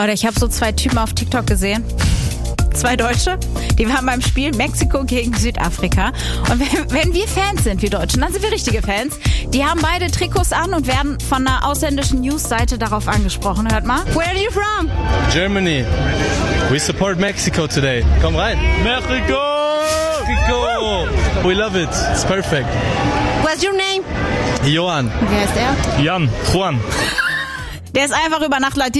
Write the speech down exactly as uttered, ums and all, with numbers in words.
Oder ich habe so zwei Typen auf TikTok gesehen. Zwei Deutsche, die waren beim Spiel Mexiko gegen Südafrika. Und wenn, wenn wir Fans sind, wir Deutschen, dann sind wir richtige Fans. Die haben beide Trikots an und werden von einer ausländischen News-Seite darauf angesprochen. Hört mal. Where are you from? Germany. We support Mexico today. Komm rein. Mexico! Mexico! We love it. It's perfect. What's your name? Johann. Wer ist der? Jan. Juan. Der ist einfach über Nacht Latino.